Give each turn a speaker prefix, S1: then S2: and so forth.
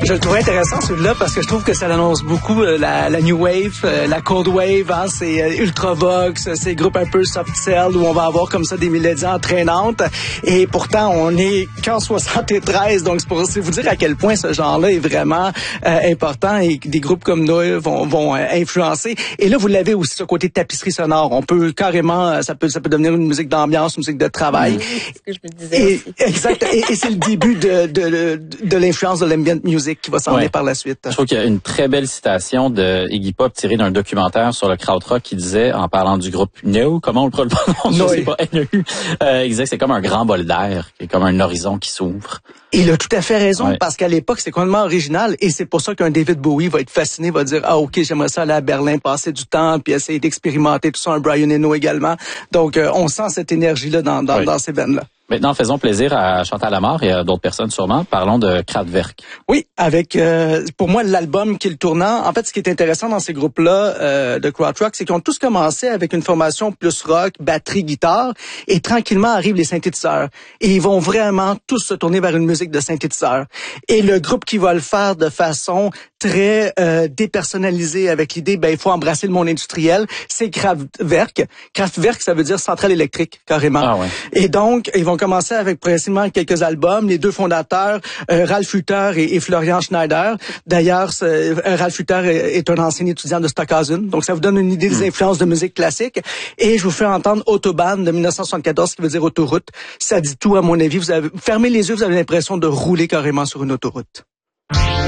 S1: je le trouve intéressant celui-là parce que je trouve que ça annonce beaucoup la New Wave, la Cold Wave, hein, c'est Ultravox, ces groupes un peu soft cell où on va avoir comme ça des mélodies entraînantes. Et pourtant, on est qu'en 73, donc c'est vous dire à quel point ce genre-là est vraiment important et des groupes comme nous vont influencer. Et là, vous l'avez aussi ce côté tapisserie sonore. On peut carrément, ça peut devenir une musique d'ambiance, une musique de travail.
S2: C'est ce que je me disais aussi.
S1: Exact. Et c'est le début de l'influence de l'ambient music qui va s'en aller par la suite.
S3: Je trouve qu'il y a une très belle citation de Iggy Pop tirée d'un documentaire sur le krautrock qui disait, en parlant du groupe Neu, comment on le prononce, je sais pas, Neu, il disait que c'est comme un grand bol d'air, qui est comme un horizon qui s'ouvre.
S1: Il a tout à fait raison, parce qu'à l'époque, c'est complètement original, et c'est pour ça qu'un David Bowie va être fasciné, va dire, ok, j'aimerais ça aller à Berlin, passer du temps, puis essayer d'expérimenter tout ça, un Brian Eno également. Donc, on sent cette énergie-là dans ces bandes-là.
S3: Maintenant, faisons plaisir à Chantal Lamarre et à d'autres personnes sûrement. Parlons de Kraftwerk.
S1: Oui, avec pour moi l'album qui est le tournant. En fait, ce qui est intéressant dans ces groupes-là de krautrock, c'est qu'ils ont tous commencé avec une formation plus rock, batterie, guitare, et tranquillement arrivent les synthétiseurs. Et ils vont vraiment tous se tourner vers une musique de synthétiseurs. Et le groupe qui va le faire de façon très dépersonnalisée avec l'idée, il faut embrasser le monde industriel, c'est Kraftwerk. Kraftwerk, ça veut dire centrale électrique, carrément.
S3: Ah ouais.
S1: Et donc, ils vont commencer avec progressivement quelques albums. Les deux fondateurs, Ralf Hutter et Florian Schneider. D'ailleurs, Ralf Hutter est un ancien étudiant de Stockhausen. Donc, ça vous donne une idée des influences de musique classique. Et je vous fais entendre Autobahn de 1974, qui veut dire autoroute. Ça dit tout, à mon avis. Vous avez fermez les yeux, vous avez l'impression de rouler carrément sur une autoroute.